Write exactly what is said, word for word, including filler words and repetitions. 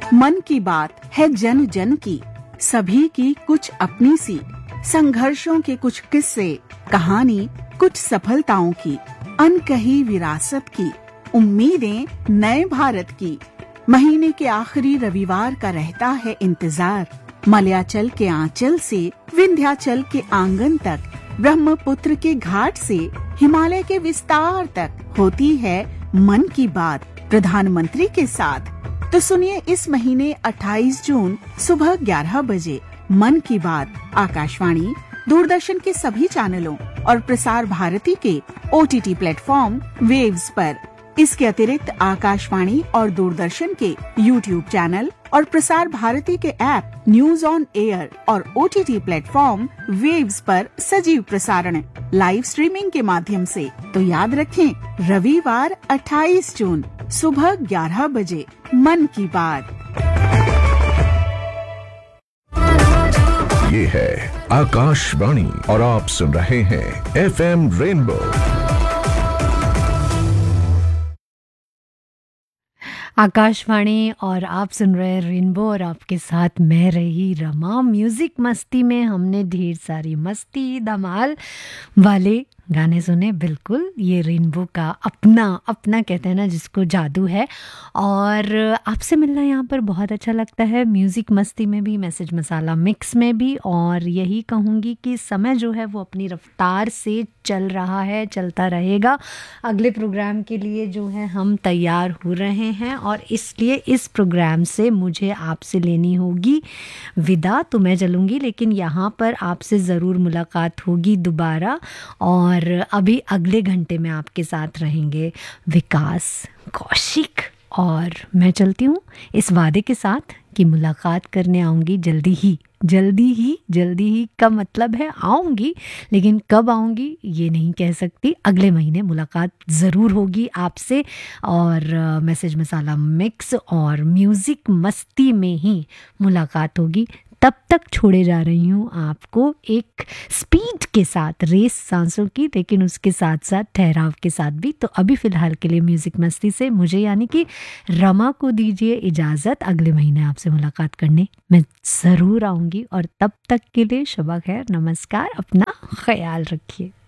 मन की बात है जन जन की, सभी की कुछ अपनी सी, संघर्षों के कुछ किस्से, कहानी कुछ सफलताओं की, अनकही विरासत की, उम्मीदें नए भारत की। महीने के आखिरी रविवार का रहता है इंतजार, मलयाचल के आंचल से विंध्याचल के आंगन तक, ब्रह्मपुत्र के घाट से हिमालय के विस्तार तक होती है मन की बात प्रधानमंत्री के साथ। तो सुनिए इस महीने अट्ठाईस जून सुबह ग्यारह बजे मन की बात आकाशवाणी, दूरदर्शन के सभी चैनलों और प्रसार भारती के ओटीटी प्लेटफॉर्म वेव्स पर। इसके अतिरिक्त आकाशवाणी और दूरदर्शन के यूट्यूब चैनल और प्रसार भारती के ऐप न्यूज ऑन एयर और ओटीटी प्लेटफॉर्म वेव्स पर सजीव प्रसारण लाइव स्ट्रीमिंग के माध्यम से। तो याद रखें, रविवार अट्ठाईस जून सुबह ग्यारह बजे मन की बात। ये है आकाशवाणी और आप सुन रहे हैं एफएम रेनबो। आकाशवाणी और आप सुन रहे हैं रेनबो और आपके साथ मैं रही रमा। म्यूजिक मस्ती में हमने ढेर सारी मस्ती धमाल वाले गाने सुने। बिल्कुल, ये रेनबो का अपना अपना कहते हैं ना जिसको जादू है। और आपसे मिलना यहाँ पर बहुत अच्छा लगता है, म्यूज़िक मस्ती में भी, मैसेज मसाला मिक्स में भी। और यही कहूँगी कि समय जो है वो अपनी रफ्तार से चल रहा है, चलता रहेगा। अगले प्रोग्राम के लिए जो है हम तैयार हो रहे हैं और इसलिए इस प्रोग्राम से मुझे आपसे लेनी होगी विदा। तो मैं चलूँगी, लेकिन यहाँ पर आपसे ज़रूर मुलाकात होगी दोबारा। और अभी अगले घंटे में आपके साथ रहेंगे विकास कौशिक। और मैं चलती हूँ इस वादे के साथ कि मुलाकात करने आऊँगी जल्दी ही जल्दी ही जल्दी ही का मतलब है आऊँगी, लेकिन कब आऊँगी ये नहीं कह सकती। अगले महीने मुलाकात ज़रूर होगी आपसे। और मैसेज मसाला मिक्स और म्यूज़िक मस्ती में ही मुलाकात होगी। तब तक छोड़े जा रही हूँ आपको एक स्पीड के साथ, रेस सांसों की, लेकिन उसके साथ साथ ठहराव के साथ भी। तो अभी फ़िलहाल के लिए म्यूज़िक मस्ती से मुझे यानी कि रमा को दीजिए इजाज़त। अगले महीने आपसे मुलाकात करने मैं ज़रूर आऊँगी और तब तक के लिए शबा खैर, नमस्कार, अपना ख्याल रखिए।